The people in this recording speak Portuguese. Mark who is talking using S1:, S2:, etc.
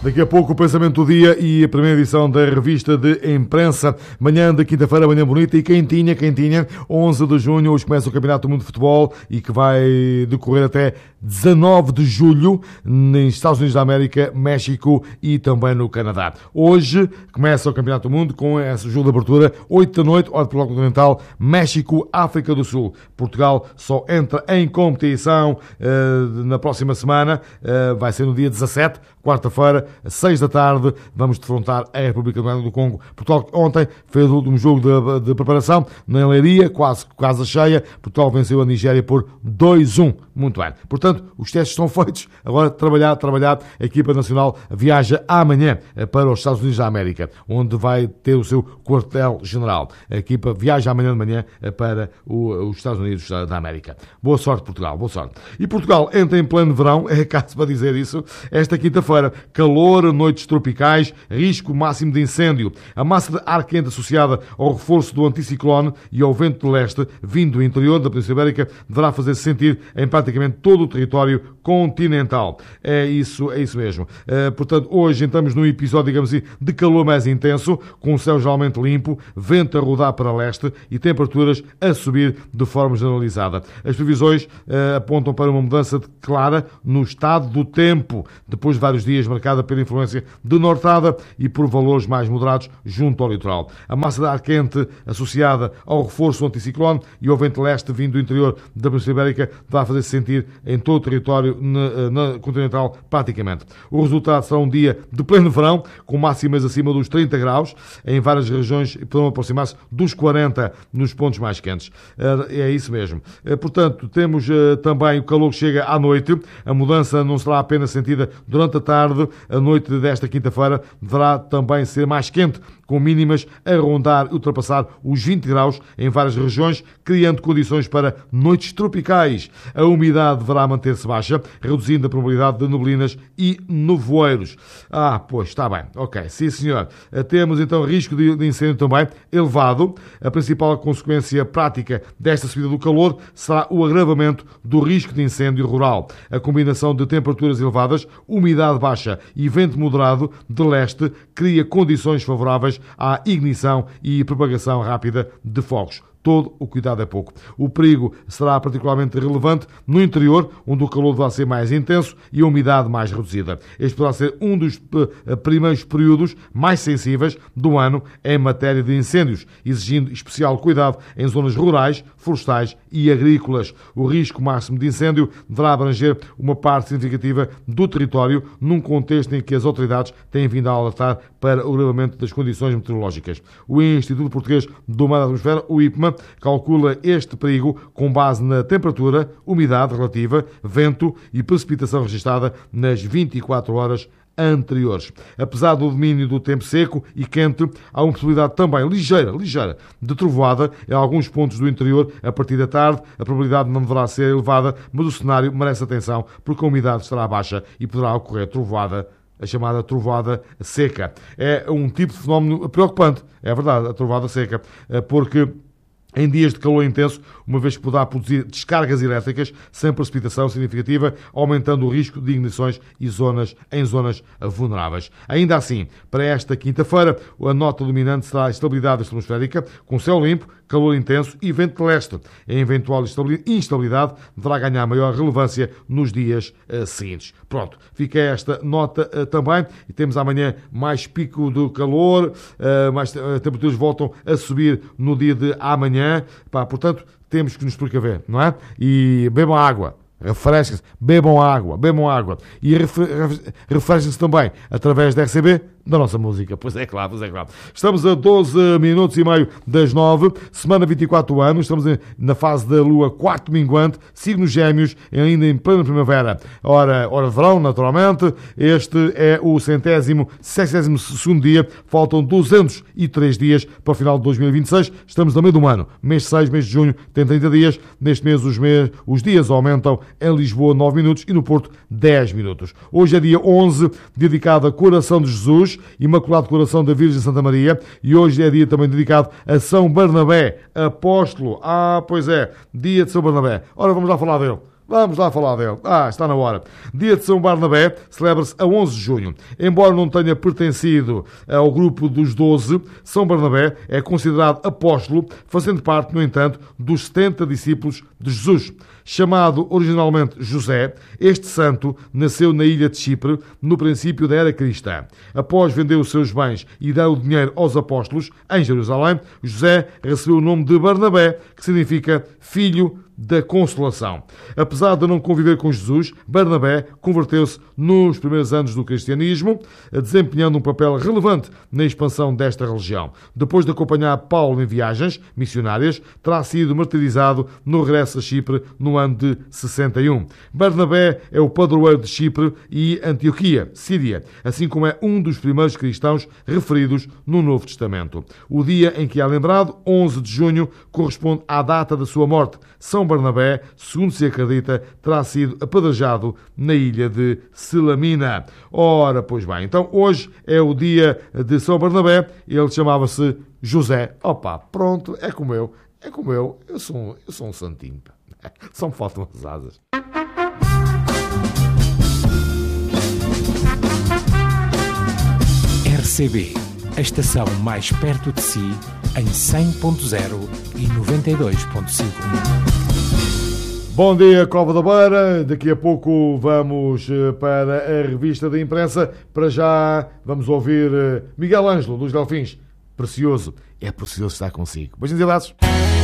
S1: Daqui a pouco o Pensamento do Dia e a primeira edição da revista de imprensa. Manhã de quinta-feira, manhã bonita e quentinha. 11 de junho, hoje começa o Campeonato do Mundo de Futebol e que vai decorrer até 19 de julho nos Estados Unidos da América, México e também no Canadá. Hoje começa o Campeonato do Mundo com esse jogo de abertura, 8 da noite, hora de Portugal continental, México, África do Sul. Portugal só entra em competição na próxima semana, vai ser no dia 17, quarta-feira, às 6 da tarde, vamos defrontar a República do Congo. Portugal ontem fez o último jogo de preparação na Leiria, quase casa cheia. Portugal venceu a Nigéria por 2-1. Muito bem. Portanto, os testes estão feitos. Agora, trabalhar. A equipa nacional viaja amanhã para os Estados Unidos da América, onde vai ter o seu quartel-general. A equipa viaja amanhã de manhã para os Estados Unidos da América. Boa sorte, Portugal. Boa sorte. E Portugal entra em pleno verão, é caso para dizer isso, esta quinta-feira. Calor, noites tropicais, risco máximo de incêndio. A massa de ar quente associada ao reforço do anticiclone e ao vento de leste, vindo do interior da Península Ibérica, deverá fazer-se sentir em praticamente todo o território continental. É isso mesmo. Portanto, hoje entramos num episódio, digamos assim, de calor mais intenso, com o céu geralmente limpo, vento a rodar para leste e temperaturas a subir de forma generalizada. As previsões apontam para uma mudança clara no estado do tempo, depois de vários dias marcada pela influência de nortada e por valores mais moderados junto ao litoral. A massa de ar quente associada ao reforço do anticiclone e ao vento leste vindo do interior da Península Ibérica vai fazer-se sentir em todo o território continental praticamente. O resultado será um dia de pleno verão, com máximas acima dos 30 graus, em várias regiões poderão aproximar-se dos 40 nos pontos mais quentes. É isso mesmo. Portanto, temos também o calor que chega à noite. A mudança não será apenas sentida durante a tarde. A noite desta quinta-feira deverá também ser mais quente, com mínimas a rondar e ultrapassar os 20 graus em várias regiões, criando condições para noites tropicais. A umidade deverá manter-se baixa, reduzindo a probabilidade de neblinas e nevoeiros. Pois, está bem. Ok, sim senhor. Temos então risco de incêndio também elevado. A principal consequência prática desta subida do calor será o agravamento do risco de incêndio rural. A combinação de temperaturas elevadas, umidade baixa e vento moderado de leste cria condições favoráveis à ignição e propagação rápida de fogos. Todo o cuidado é pouco. O perigo será particularmente relevante no interior, onde o calor vai ser mais intenso e a umidade mais reduzida. Este poderá ser um dos primeiros períodos mais sensíveis do ano em matéria de incêndios, exigindo especial cuidado em zonas rurais, florestais e agrícolas. O risco máximo de incêndio deverá abranger uma parte significativa do território, num contexto em que as autoridades têm vindo a alertar para o agravamento das condições meteorológicas. O Instituto Português do Mar e da Atmosfera, o IPMA, calcula este perigo com base na temperatura, umidade relativa, vento e precipitação registada nas 24 horas anteriores. Apesar do domínio do tempo seco e quente, há uma possibilidade também ligeira de trovoada em alguns pontos do interior a partir da tarde. A probabilidade não deverá ser elevada, mas o cenário merece atenção porque a umidade estará baixa e poderá ocorrer trovoada, a chamada trovoada seca. É um tipo de fenómeno preocupante, é verdade, a trovoada seca, porque em dias de calor intenso, uma vez que poderá produzir descargas elétricas sem precipitação significativa, aumentando o risco de ignições em zonas vulneráveis. Ainda assim, para esta quinta-feira, a nota dominante será a estabilidade atmosférica, com céu limpo, calor intenso e vento de leste. A eventual instabilidade deverá ganhar maior relevância nos dias seguintes. Pronto, fica esta nota também. E temos amanhã mais pico do calor, mais temperaturas voltam a subir no dia de amanhã. Portanto, temos que nos precaver, não é? E bebam água. Refresquem-se, bebam água e refresquem-se também através da RCB, da nossa música. Pois é claro. Estamos a 12 minutos e meio das 9, semana 24 anos, estamos na fase da lua quarto minguante, signos gêmeos, ainda em plena primavera. Hora de verão, naturalmente. Este é o 162º dia, faltam 203 dias para o final de 2026, estamos no meio do ano. Mês 6, mês de junho, tem 30 dias. Neste mês os dias aumentam. Em Lisboa 9 minutos e no Porto 10 minutos. Hoje é dia 11, dedicado a Coração de Jesus, Imaculado Coração da Virgem Santa Maria, e hoje é dia também dedicado a São Barnabé, apóstolo. Pois é, dia de São Barnabé. Ora, vamos lá falar dele. Vamos lá falar dele. Está na hora. Dia de São Barnabé celebra-se a 11 de junho. Embora não tenha pertencido ao grupo dos 12, São Barnabé é considerado apóstolo, fazendo parte, no entanto, dos 70 discípulos de Jesus. Chamado originalmente José, este santo nasceu na ilha de Chipre no princípio da era cristã. Após vender os seus bens e dar o dinheiro aos apóstolos em Jerusalém, José recebeu o nome de Barnabé, que significa filho da consolação. Apesar de não conviver com Jesus, Barnabé converteu-se nos primeiros anos do cristianismo, desempenhando um papel relevante na expansão desta religião. Depois de acompanhar Paulo em viagens missionárias, terá sido martirizado no regresso a Chipre no ano de 61. Barnabé é o padroeiro de Chipre e Antioquia, Síria, assim como é um dos primeiros cristãos referidos no Novo Testamento. O dia em que é lembrado, 11 de junho, corresponde à data da sua morte. São Barnabé, segundo se acredita, terá sido apedrejado na ilha de Selamina. Ora, pois bem, então hoje é o dia de São Barnabé, ele chamava-se José. Pronto, é como eu, eu sou um santinho. Só me faltam as asas.
S2: RCB, a estação mais perto de si, em 100.0 e 92.5.
S1: Bom dia, Cova da Beira. Daqui a pouco vamos para a revista da imprensa. Para já vamos ouvir Miguel Ângelo, dos Delfins. Precioso. É precioso estar consigo. Beijinhos e abraços.